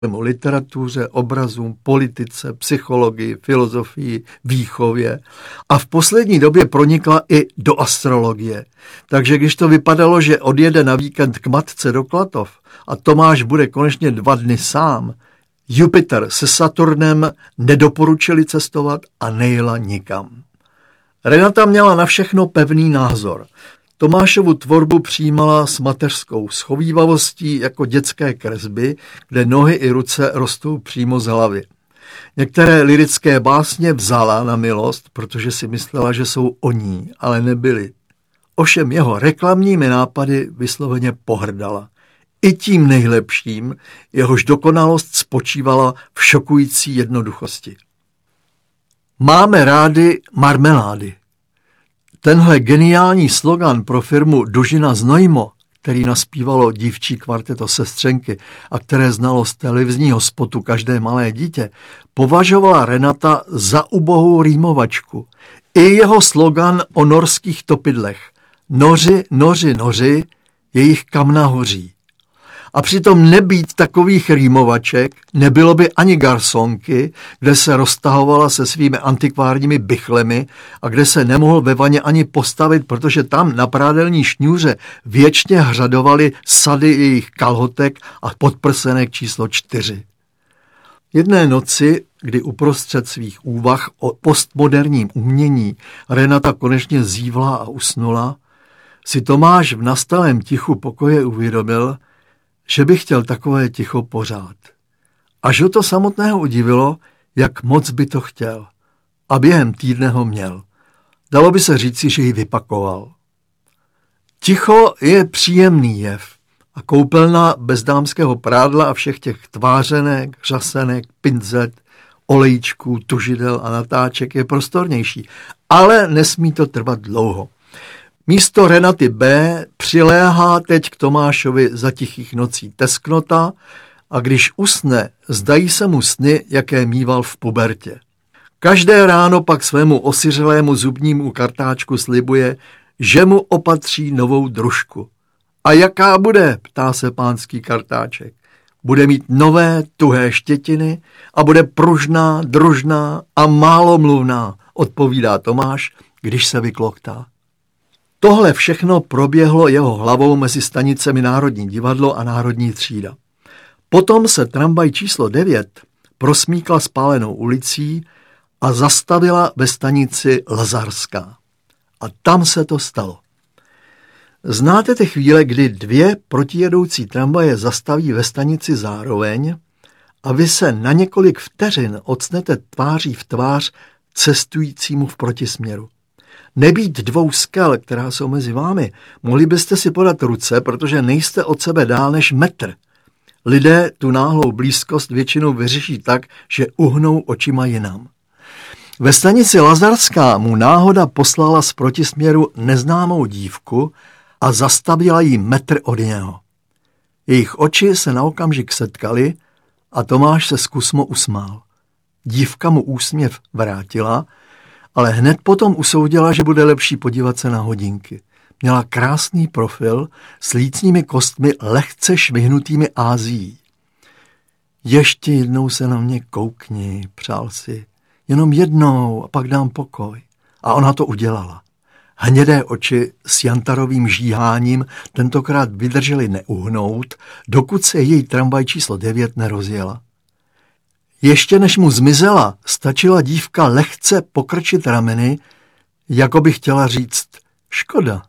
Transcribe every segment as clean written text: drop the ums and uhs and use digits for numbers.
literatuře, obrazům, politice, psychologii, filozofii, výchově a v poslední době pronikla i do astrologie. Takže když to vypadalo, že odjede na víkend k matce do Klatov a Tomáš bude konečně 2 dny sám, Jupiter se Saturnem nedoporučili cestovat a nejela nikam. Renata měla na všechno pevný názor. Tomášovu tvorbu přijímala s mateřskou schovívavostí jako dětské kresby, kde nohy i ruce rostou přímo z hlavy. Některé lyrické básně vzala na milost, protože si myslela, že jsou o ní, ale nebyly. Ovšem jeho reklamními nápady vysloveně pohrdala. I tím nejlepším, jehož dokonalost spočívala v šokující jednoduchosti. Máme rádi marmelády. Tenhle geniální slogan pro firmu Dužina Znojmo, který naspívalo dívčí kvarteto Sestřenky a které znalo z televizního spotu každé malé dítě, považovala Renata za ubohou rýmovačku. I jeho slogan o norských topidlech. Noři, noři, noři, jejich kamna hoří. A přitom nebýt takových rýmovaček, nebylo by ani garsonky, kde se roztahovala se svými antikvárními bychlemi a kde se nemohl ve vaně ani postavit, protože tam na prádelní šňůře věčně hřadovaly sady jejich kalhotek a podprsenek číslo 4. Jedné noci, kdy uprostřed svých úvah o postmoderním umění Renata konečně zívla a usnula, si Tomáš v nastalém tichu pokoje uvědomil, že by chtěl takové ticho pořád. Až ho to samotného udivilo, jak moc by to chtěl. A během týdne ho měl. Dalo by se říci, že ji vypakoval. Ticho je příjemný jev a koupelna bez dámského prádla a všech těch tvářenek, řasenek, pincet, olejčků, tužidel a natáček je prostornější, ale nesmí to trvat dlouho. Místo Renaty B. přiléhá teď k Tomášovi za tichých nocí tesknota a když usne, zdají se mu sny, jaké míval v pubertě. Každé ráno pak svému osiřelému zubnímu kartáčku slibuje, že mu opatří novou družku. A jaká bude, ptá se pánský kartáček. Bude mít nové, tuhé štětiny a bude pružná, družná a málo mluvná, odpovídá Tomáš, když se vykloktá. Tohle všechno proběhlo jeho hlavou mezi stanicemi Národní divadlo a Národní třída. Potom se tramvaj číslo 9 prosmíkla spálenou ulicí a zastavila ve stanici Lazarská. A tam se to stalo. Znáte ty chvíle, kdy 2 protijedoucí tramvaje zastaví ve stanici zároveň a vy se na několik vteřin ocnete tváří v tvář cestujícímu v protisměru. Nebýt 2 skel, která jsou mezi vámi, mohli byste si podat ruce, protože nejste od sebe dál než metr. Lidé tu náhlou blízkost většinou vyřeší tak, že uhnou očima jinam. Ve stanici Lazarská mu náhoda poslala z protisměru neznámou dívku a zastavila jí metr od něho. Jejich oči se na okamžik setkaly a Tomáš se zkusmo usmál. Dívka mu úsměv vrátila, ale hned potom usoudila, že bude lepší podívat se na hodinky. Měla krásný profil s lícními kostmi lehce švihnutými Ázií. Ještě jednou se na mě koukni, přál si. Jenom jednou a pak dám pokoj. A ona to udělala. Hnědé oči s jantarovým žíháním tentokrát vydržely neuhnout, dokud se její tramvaj číslo 9 nerozjela. Ještě než mu zmizela, stačila dívka lehce pokrčit rameny, jako by chtěla říct škoda.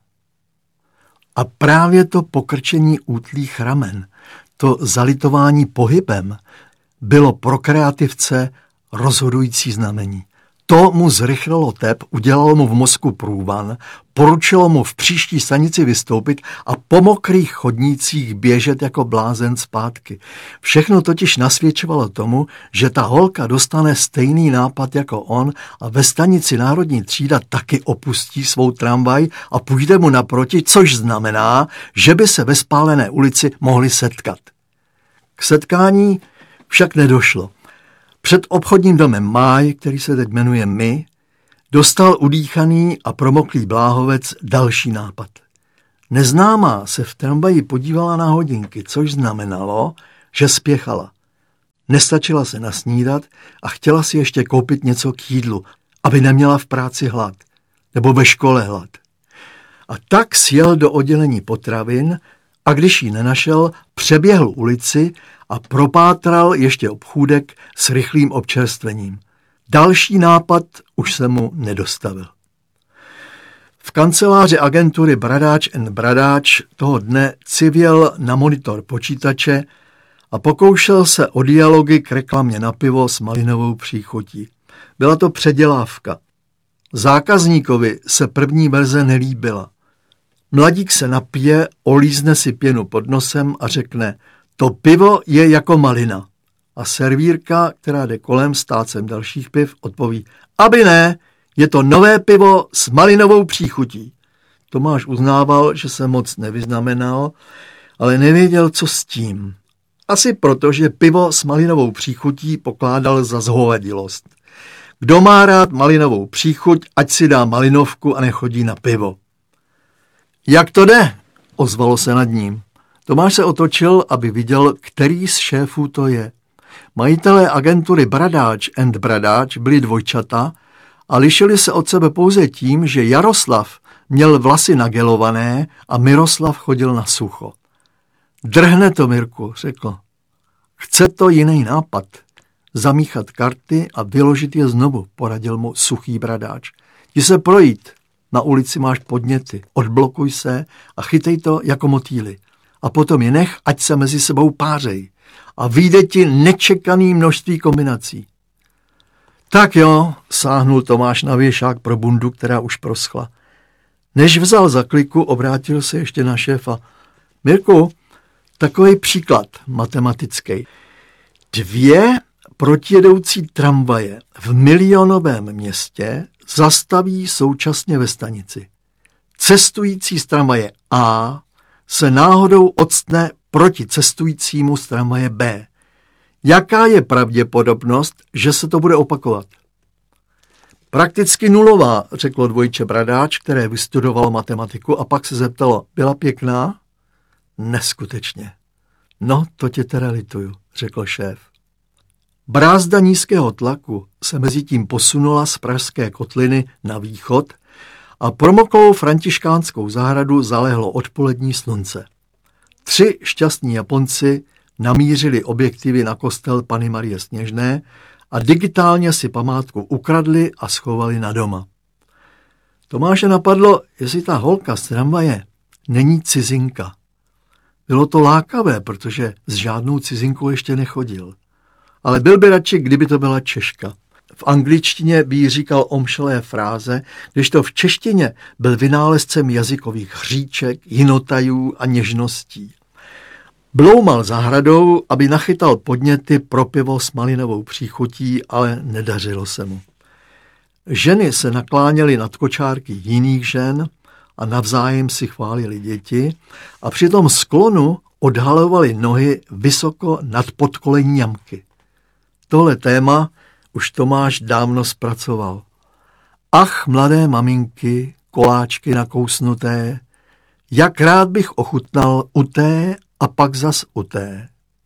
A právě to pokrčení útlých ramen, to zalitování pohybem, bylo pro kreativce rozhodující znamení. To mu zrychlilo tep, udělalo mu v mozku průvan, poručilo mu v příští stanici vystoupit a po mokrých chodnících běžet jako blázen zpátky. Všechno totiž nasvědčovalo tomu, že ta holka dostane stejný nápad jako on a ve stanici Národní třída taky opustí svou tramvaj a půjde mu naproti, což znamená, že by se ve spálené ulici mohli setkat. K setkání však nedošlo. Před obchodním domem Máj, který se teď jmenuje My, dostal udýchaný a promoklý bláhovec další nápad. Neznámá se v tramvaji podívala na hodinky, což znamenalo, že spěchala. Nestačila se nasnídat a chtěla si ještě koupit něco k jídlu, aby neměla v práci hlad nebo ve škole hlad. A tak sjel do oddělení potravin a když ji nenašel, přeběhl ulici a propátral ještě obchůdek s rychlým občerstvením. Další nápad už se mu nedostavil. V kanceláři agentury Bradáč & Bradáč toho dne civěl na monitor počítače a pokoušel se o dialogy k reklamě na pivo s malinovou příchutí. Byla to předělávka. Zákazníkovi se první verze nelíbila. Mladík se napije, olízne si pěnu pod nosem a řekne: to pivo je jako malina. A servírka, která jde kolem s tácem dalších piv, odpoví: aby ne, je to nové pivo s malinovou příchutí. Tomáš uznával, že se moc nevyznamenal, ale nevěděl, co s tím. Asi proto, že pivo s malinovou příchutí pokládal za zhovadilost. Kdo má rád malinovou příchuť, ať si dá malinovku a nechodí na pivo. Jak to jde? Ozvalo se nad ním. Tomáš se otočil, aby viděl, který z šéfů to je. Majitelé agentury Bradáč & Bradáč byli dvojčata a lišili se od sebe pouze tím, že Jaroslav měl vlasy nagelované a Miroslav chodil na sucho. Drhne to, Mirku, řekl. Chce to jiný nápad. Zamíchat karty a vyložit je znovu, poradil mu suchý Bradáč. Jdi se projít. Na ulici máš podněty. Odblokuj se a chytej to jako motýly. A potom je nech, ať se mezi sebou pářej. A vyjde ti nečekaný množství kombinací. Tak jo, sáhnul Tomáš na věšák pro bundu, která už proschla. Než vzal za kliku, obrátil se ještě na šéfa. Mirku, takový příklad matematický. 2 protijedoucí tramvaje v milionovém městě zastaví současně ve stanici. Cestující z tramvaje A se náhodou odstne proti cestujícímu z tramvaje B. Jaká je pravděpodobnost, že se to bude opakovat? Prakticky nulová, řeklo dvojče Bradáč, které vystudovalo matematiku a pak se zeptalo, byla pěkná? Neskutečně. No, to tě teda lituju, řekl šéf. Brázda nízkého tlaku se mezitím posunula z pražské kotliny na východ a promoklou františkánskou zahradu zalehlo odpolední slunce. 3 šťastní Japonci namířili objektivy na kostel Panny Marie Sněžné a digitálně si památku ukradli a schovali na doma. Tomáše napadlo, jestli ta holka z tramvaje není cizinka. Bylo to lákavé, protože s žádnou cizinkou ještě nechodil. Ale byl by radši, kdyby to byla Češka. V angličtině by jí říkal omšelé fráze, kdežto v češtině byl vynálezcem jazykových hříček, jinotajů a něžností. Bloumal zahradou, aby nachytal podněty pro pivo s malinovou příchutí, ale nedařilo se mu. Ženy se nakláněly nad kočárky jiných žen a navzájem si chválili děti a při tom sklonu odhalovali nohy vysoko nad podkolení jamky. Tohle téma už Tomáš dávno zpracoval. Ach, mladé maminky, koláčky nakousnuté, jak rád bych ochutnal u té a pak zas u té.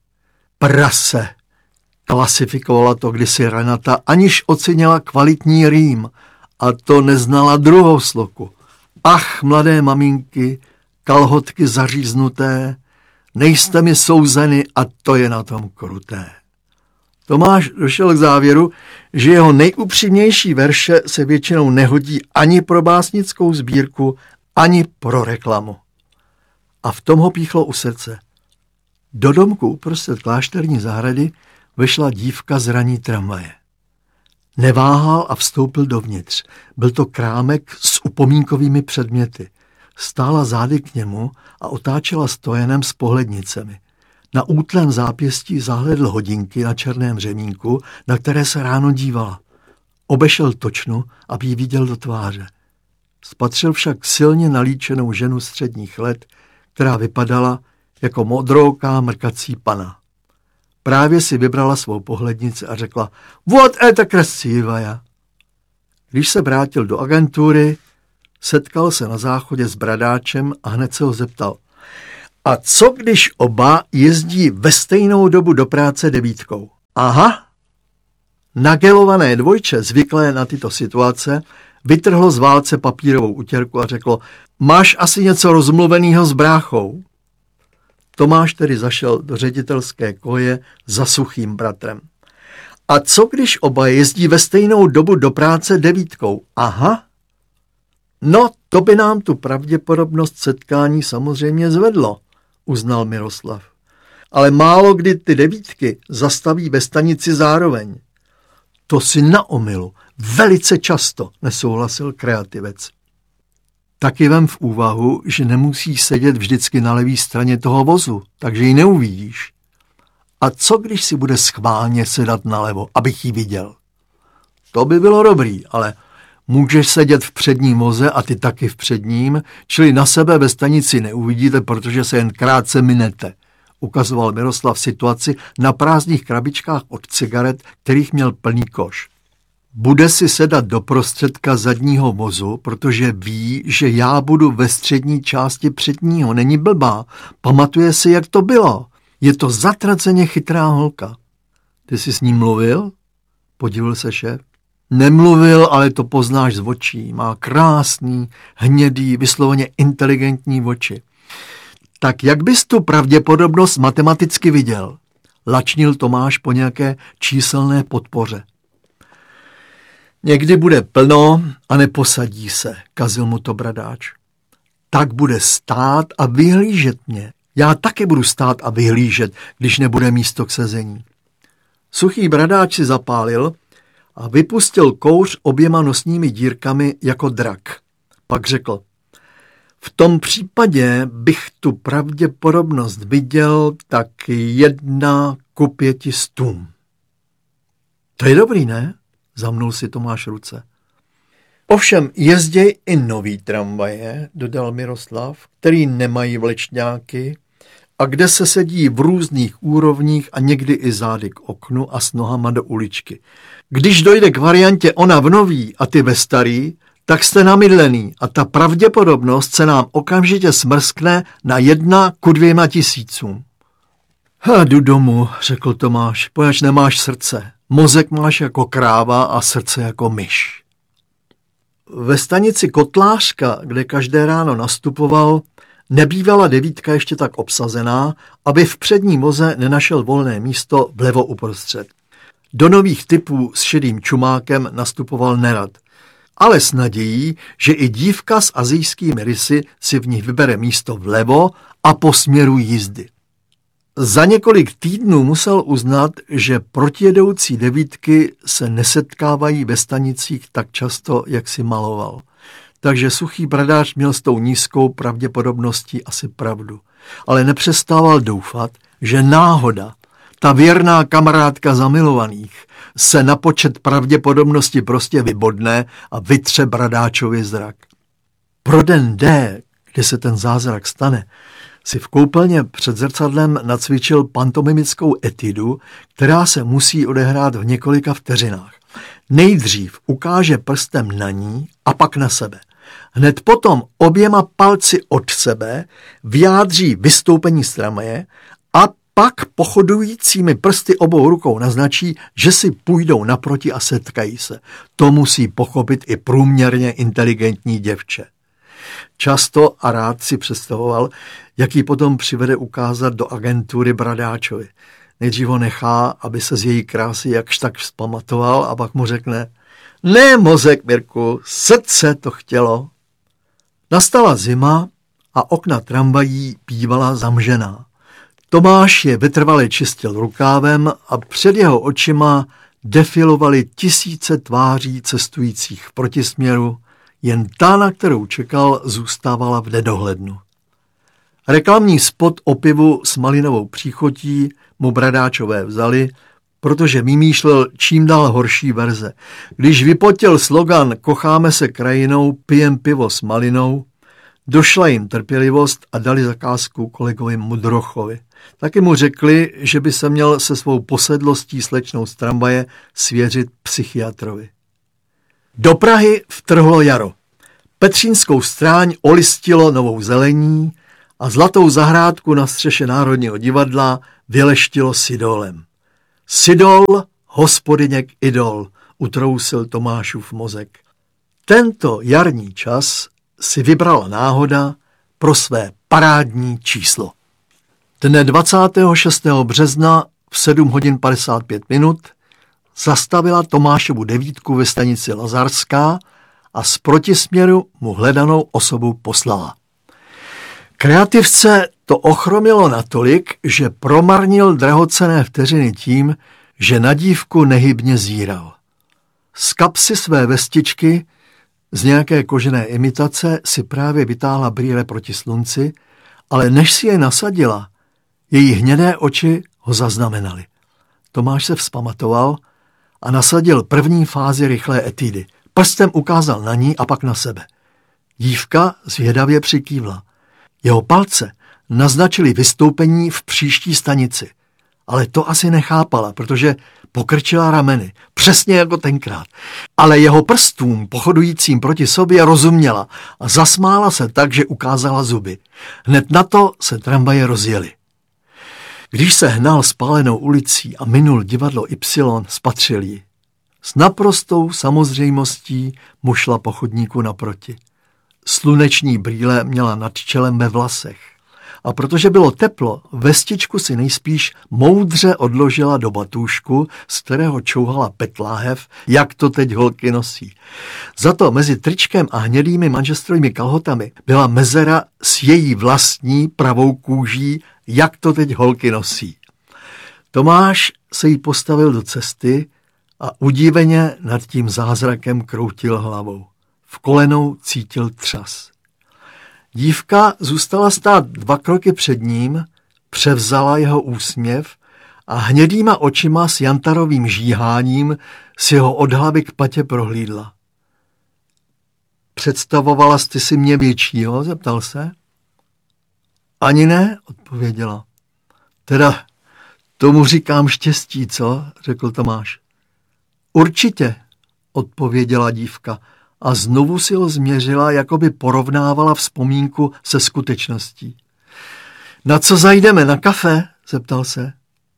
Prase, klasifikovala to kdysi Renata, aniž ocenila kvalitní rým, a to neznala druhou sloku. Ach, mladé maminky, kalhotky zaříznuté, nejste mi souzeny a to je na tom kruté. Tomáš došel k závěru, že jeho nejupřímnější verše se většinou nehodí ani pro básnickou sbírku, ani pro reklamu. A v tom ho píchlo u srdce. Do domku uprostřed klášterní zahrady vešla dívka z raní tramvaje. Neváhal a vstoupil dovnitř. Byl to krámek s upomínkovými předměty. Stála zády k němu a otáčela stojenem s pohlednicemi. Na útlém zápěstí zahlédl hodinky na černém řemínku, na které se ráno dívala. Obešel točnu, aby ji viděl do tváře. Spatřil však silně nalíčenou ženu středních let, která vypadala jako modrouká mrkací pana. Právě si vybrala svou pohlednici a řekla: "Вот это красивая!" Když se vrátil do agentury, setkal se na záchodě s Bradáčem a hned se ho zeptal: "A co když oba jezdí ve stejnou dobu do práce 9? Aha. Nagelované dvojče, zvyklé na tyto situace, vytrhlo z válce papírovou utěrku a řeklo: máš asi něco rozmluvenýho s bráchou. Tomáš tedy zašel do ředitelské koje za Suchým bratrem. A co když oba jezdí ve stejnou dobu do práce 9? Aha. No, to by nám tu pravděpodobnost setkání samozřejmě zvedlo, uznal Miroslav. Ale málo kdy ty 9 zastaví ve stanici zároveň. To si na omylu, velice často, nesouhlasil kreativec. Taky vem v úvahu, že nemusíš sedět vždycky na levé straně toho vozu, takže ji neuvidíš. A co když si bude schválně sedat nalevo, abych ji viděl? To by bylo dobrý, ale můžeš sedět v předním voze a ty taky v předním, čili na sebe ve stanici neuvidíte, protože se jen krátce minete, ukazoval Miroslav situaci na prázdných krabičkách od cigaret, kterých měl plný koš. Bude si sedat do prostředka zadního vozu, protože ví, že já budu ve střední části předního. Není blbá. Pamatuje si, jak to bylo. Je to zatraceně chytrá holka. Ty jsi s ním mluvil? Podivil se šéf. Nemluvil, ale to poznáš z očí. Má krásný, hnědý, vysloveně inteligentní oči. Tak jak bys tu pravděpodobnost matematicky viděl? Lačnil Tomáš po nějaké číselné podpoře. Někdy bude plno a neposadí se, kazil mu to bradáč. Tak bude stát a vyhlížet mě. Já taky budu stát a vyhlížet, když nebude místo k sezení. Suchý bradáč si zapálil a vypustil kouř oběma nosními dírkami jako drak. Pak řekl: v tom případě bych tu pravděpodobnost viděl tak 1:500. To je dobrý, ne? Zamnul si Tomáš ruce. Ovšem jezděj i nový tramvaje, dodal Miroslav, který nemají vlečňáky a kde se sedí v různých úrovních a někdy i zády k oknu a s nohama do uličky. Když dojde k variantě ona v nový a ty ve starý, tak jste namydlený a ta pravděpodobnost se nám okamžitě smrskne na 1:200. Jdu domů, řekl Tomáš, poněvadž nemáš srdce. Mozek máš jako kráva a srdce jako myš. Ve stanici Kotlářka, kde každé ráno nastupoval, nebývala 9 ještě tak obsazená, aby v předním voze nenašel volné místo vlevo uprostřed. Do nových typů s šedým čumákem nastupoval nerad, ale s nadějí, že i dívka s asijskými rysy si v nich vybere místo vlevo a po směru jízdy. Za několik týdnů musel uznat, že protijedoucí 9 se nesetkávají ve stanicích tak často, jak si maloval. Takže Suchý bradáč měl s tou nízkou pravděpodobností asi pravdu. Ale nepřestával doufat, že náhoda, ta věrná kamarádka zamilovaných, se na počet pravděpodobnosti prostě vybodne a vytře bradáčovi zrak. Pro den D, kdy se ten zázrak stane, si v koupelně před zrcadlem nacvičil pantomimickou etidu, která se musí odehrát v několika vteřinách. Nejdřív ukáže prstem na ní a pak na sebe. Hned potom oběma palci od sebe vyjádří vystoupení z tramvaje a pak pochodujícími prsty obou rukou naznačí, že si půjdou naproti a setkají se. To musí pochopit i průměrně inteligentní děvče. Často a rád si představoval, jak ji potom přivede ukázat do agentury bradáčovi. Nejdřív ho nechá, aby se z její krásy jakž tak vzpamatoval a pak mu řekne: ne, mozek, Mirku, srdce to chtělo. Nastala zima a okna tramvají bývala zamžená. Tomáš je vytrvale čistil rukávem a před jeho očima defilovaly tisíce tváří cestujících v protisměru, jen ta, na kterou čekal, zůstávala v nedohlednu. Reklamní spot o pivu s malinovou příchutí mu bradáčové vzali, protože vymýšlel čím dál horší verze. Když vypotil slogan "Kocháme se krajinou, pijem pivo s malinou", došla jim trpělivost a dali zakázku kolegovi Mudrochovi. Taky mu řekli, že by se měl se svou posedlostí slečnou z tramvaje svěřit psychiatrovi. Do Prahy vtrhlo jaro. Petřínskou stráň olistilo novou zelení a zlatou zahrádku na střeše Národního divadla vyleštilo sidolem. Sidol, hospodyněk idol, utrousil Tomášův mozek. Tento jarní čas si vybrala náhoda pro své parádní číslo. Dne 26. března v 7 hodin 55 minut zastavila Tomášovu devítku ve stanici Lazarská a z protisměru mu hledanou osobu poslala. Kreativce to ochromilo natolik, že promarnil drahocenné vteřiny tím, že na dívku nehybně zíral. Z kapsy své vestičky z nějaké kožené imitace si právě vytáhla brýle proti slunci, ale než si je nasadila, její hnědé oči ho zaznamenaly. Tomáš se vzpamatoval a nasadil první fázi rychlé etudy. Prstem ukázal na ní a pak na sebe. Dívka zvědavě přikývla. Jeho palce naznačily vystoupení v příští stanici, ale to asi nechápala, protože pokrčila rameny, přesně jako tenkrát. Ale jeho prstům, pochodujícím proti sobě, rozuměla a zasmála se tak, že ukázala zuby. Hned na to se tramvaje rozjely. Když se hnal spálenou ulicí a minul divadlo Y, spatřil ji. S naprostou samozřejmostí mu šla po chodníku naproti. Sluneční brýle měla nad čelem ve vlasech. A protože bylo teplo, vestičku si nejspíš moudře odložila do batůžku, z kterého čouhala petláhev, jak to teď holky nosí. Za to mezi tričkem a hnědými manžestrovými kalhotami byla mezera s její vlastní pravou kůží, jak to teď holky nosí. Tomáš se jí postavil do cesty a udíveně nad tím zázrakem kroutil hlavou. V kolenou cítil třas. Dívka zůstala stát 2 kroky před ním, převzala jeho úsměv a hnědýma očima s jantarovým žíháním si ho od hlavy k patě prohlídla. Představovala jsi si mě většího? Zeptal se. Ani ne, odpověděla. Teda tomu říkám štěstí, co? Řekl Tomáš. Určitě, odpověděla dívka a znovu si ho změřila, jako by porovnávala vzpomínku se skutečností. Na co zajdeme, na kafe? Zeptal se.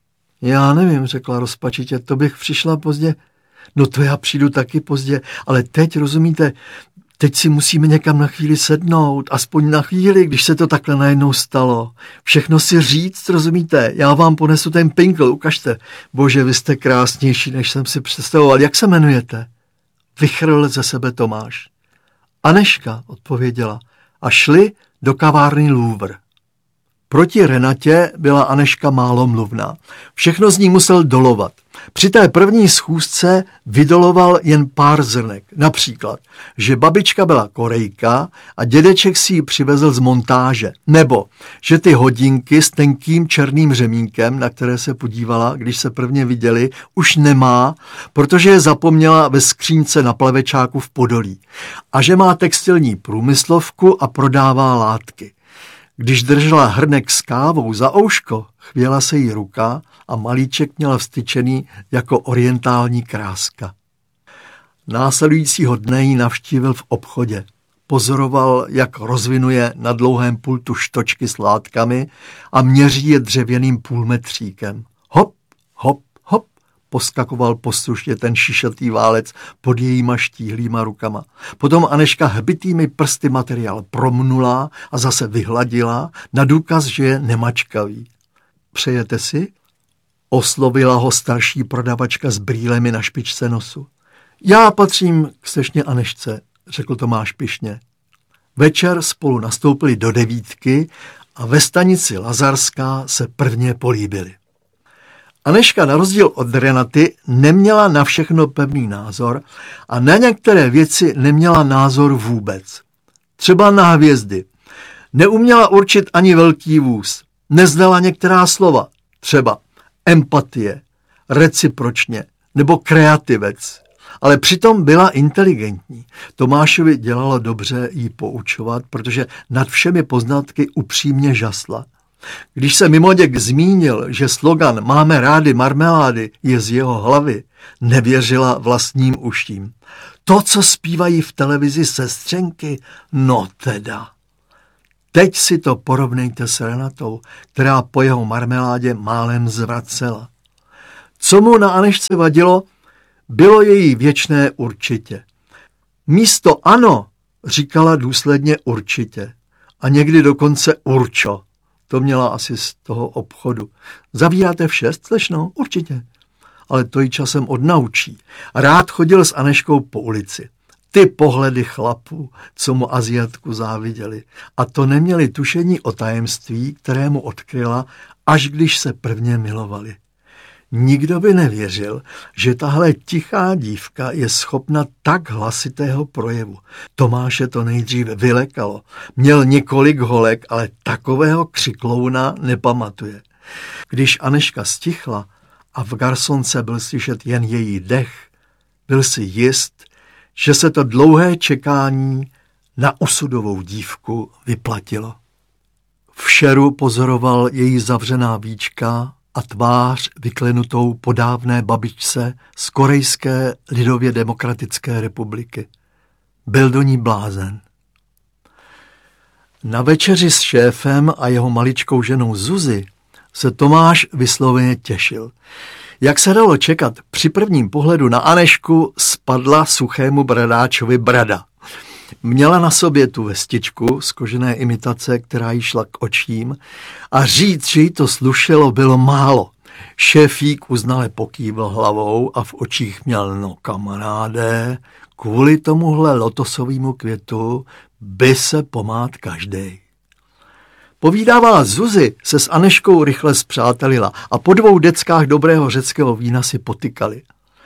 Já nevím, řekla rozpačitě, to bych přišla pozdě. No to já přijdu taky pozdě, ale teď, rozumíte, teď si musíme někam na chvíli sednout, aspoň na chvíli, když se to takhle najednou stalo. Všechno si říct, rozumíte, já vám ponesu ten pinkl, ukažte. Bože, vy jste krásnější, než jsem si představoval. Jak se jmenujete? Vychrl ze sebe Tomáš. Aneška, odpověděla, a šli do kavárny Louvre. Proti Renatě byla Aneška málo mluvná. Všechno z ní musel dolovat. Při té první schůzce vydoloval jen pár zrnek. Například, že babička byla Korejka a dědeček si ji přivezl z montáže. Nebo, že ty hodinky s tenkým černým řemínkem, na které se podívala, když se prvně viděli, už nemá, protože je zapomněla ve skřínce na plavečáku v Podolí. A že má textilní průmyslovku a prodává látky. Když držela hrnek s kávou za ouško, chvěla se jí ruka a malíček měla vstyčený jako orientální kráska. Následujícího dne ji navštívil v obchodě. Pozoroval, jak rozvinuje na dlouhém pultu štočky s látkami a měří je dřevěným půlmetříkem. Hop, hop, hop, poskakoval poslušně ten šišatý válec pod jejíma štíhlýma rukama. Potom Aneška hbitými prsty materiál promnula a zase vyhladila na důkaz, že je nemačkavý. Přejete si? Oslovila ho starší prodavačka s brýlemi na špičce nosu. Já patřím k slečně Anešce, řekl Tomáš pyšně. Večer spolu nastoupili do 9 a ve stanici Lazarská se prvně políbili. Aneška na rozdíl od Renaty neměla na všechno pevný názor a na některé věci neměla názor vůbec. Třeba na hvězdy. Neuměla určit ani velký vůz. Neznala některá slova. Třeba empatie, recipročně nebo kreativec. Ale přitom byla inteligentní. Tomášovi dělalo dobře jí poučovat, protože nad všemi poznatky upřímně žasla. Když se Mimoděk zmínil, že slogan Máme rádi marmelády je z jeho hlavy, nevěřila vlastním uším. To, co zpívají v televizi sestřenky, no teda. Teď si to porovnejte s Renatou, která po jeho marmeládě málem zvracela. Co mu na Anežce vadilo, bylo její věčné určitě. Místo ano říkala důsledně určitě a někdy dokonce určo. To měla asi z toho obchodu. Zavíráte v 6, slečno? Určitě. Ale to ji časem odnaučí. Rád chodil s Anežkou po ulici. Ty pohledy chlapů, co mu Aziatku záviděli. A to neměli tušení o tajemství, které mu odkryla, až když se prvně milovali. Nikdo by nevěřil, že tahle tichá dívka je schopna tak hlasitého projevu. Tomáše to nejdříve vylekalo. Měl několik holek, ale takového křiklouna nepamatuje. Když Anežka stichla a v garsonce byl slyšet jen její dech, byl si jist, že se to dlouhé čekání na osudovou dívku vyplatilo. V šeru pozoroval její zavřená víčka a tvář vyklenutou po dávné babičce z Korejské lidově demokratické republiky. Byl do ní blázen. Na večeři s šéfem a jeho maličkou ženou Zuzi se Tomáš vysloveně těšil. Jak se dalo čekat, při prvním pohledu na Anežku spadla suchému bradáčovi brada. Měla na sobě tu vestičku z kožené imitace, která jí šla k očím, a říct, že jí to slušelo, bylo málo. Šéfík uznale pokývil hlavou a v očích měl: no kamaráde, kvůli tomuhle lotosovému květu by se pomát každej. Povídávala Zuzi se s Anežkou rychle spřátelila a po 2 deckách dobrého řeckého vína si potykali.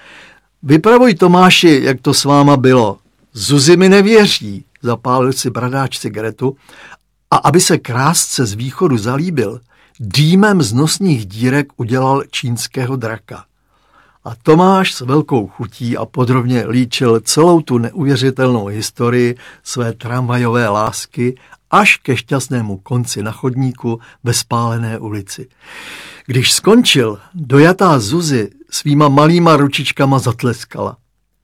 Vypravuj, Tomáši, jak to s váma bylo. Zuzi mi nevěří, zapálil si bradáč cigaretu a aby se krásce z východu zalíbil, dýmem z nosních dírek udělal čínského draka. A Tomáš s velkou chutí a podrobně líčil celou tu neuvěřitelnou historii své tramvajové lásky až ke šťastnému konci na chodníku ve spálené ulici. Když skončil, dojatá Zuzi svýma malýma ručičkama zatleskala.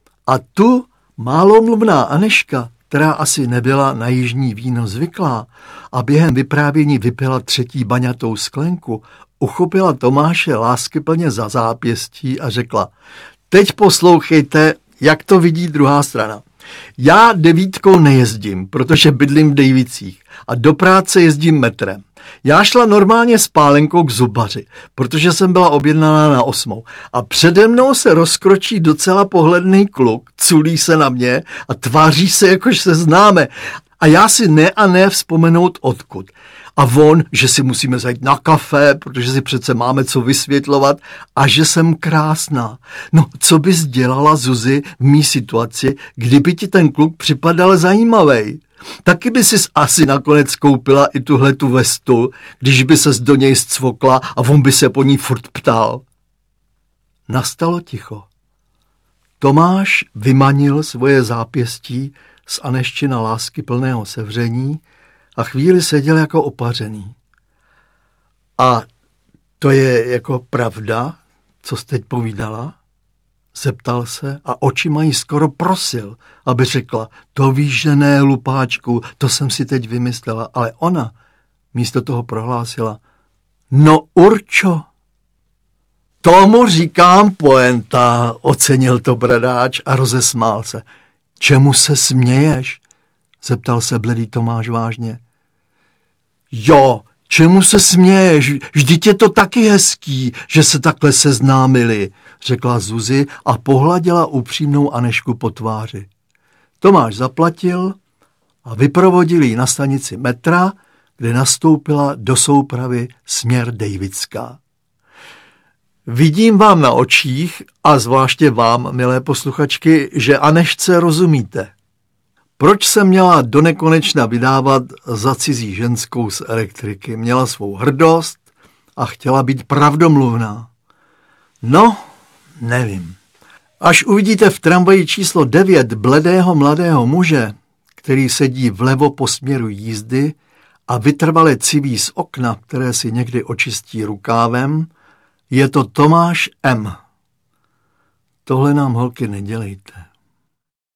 A tu málomluvná Anežka, která asi nebyla na jižní víno zvyklá a během vyprávění vypila 3. baňatou sklenku, uchopila Tomáše láskyplně za zápěstí a řekla: teď poslouchejte, jak to vidí druhá strana. Já 9 nejezdím, protože bydlím v Dejvicích a do práce jezdím metrem. Já šla normálně s pálenkou k zubaři, protože jsem byla objednaná na 8. A přede mnou se rozkročí docela pohledný kluk, culí se na mě a tváří se, jakož se známe. A já si ne a ne vzpomenout odkud. A on, že si musíme zajít na kafe, protože si přece máme co vysvětlovat, a že jsem krásná. No, co bys dělala, Zuzi, v mý situaci, kdyby ti ten kluk připadal zajímavej? Taky by sis asi nakonec koupila i tuhletu vestu, když by ses do něj scvokla a on by se po ní furt ptal. Nastalo ticho. Tomáš vymanil svoje zápěstí z Anežčina lásky plného sevření a chvíli seděl jako opařený. A to je jako pravda, co jsi teď povídala? Zeptal se a očima jí skoro prosil, aby řekla: to víš, že ne, lupáčku, to jsem si teď vymyslela, ale ona místo toho prohlásila: no určo. Tomu říkám poenta, ocenil to bradáč a rozesmál se. Čemu se směješ? Zeptal se bledý Tomáš vážně. Jo, čemu se směješ? Vždyť je to taky hezký, že se takhle seznámili, řekla Zuzi a pohladila upřímnou Anežku po tváři. Tomáš zaplatil a vyprovodil ji na stanici metra, kde nastoupila do soupravy směr Dejvická. Vidím vám na očích, a zvláště vám, milé posluchačky, že Anežce rozumíte. Proč se měla donekonečna vydávat za cizí ženskou z elektriky? Měla svou hrdost a chtěla být pravdomluvná. No, nevím. Až uvidíte v tramvaji číslo 9 bledého mladého muže, který sedí vlevo po směru jízdy a vytrvale civí z okna, které si někdy očistí rukávem, je to Tomáš M. Tohle nám, holky, nedělejte.